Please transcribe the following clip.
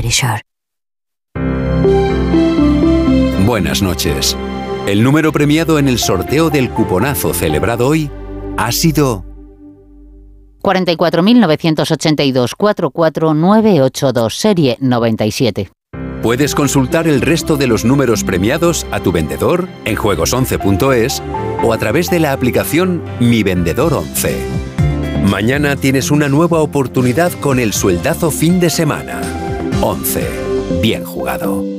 really sure. Buenas noches. El número premiado en el sorteo del cuponazo celebrado hoy ha sido 44.982 44982, serie 97. Puedes consultar el resto de los números premiados a tu vendedor en juegos11.es o a través de la aplicación Mi Vendedor 11. Mañana tienes una nueva oportunidad con el sueldazo fin de semana. 11. Bien jugado.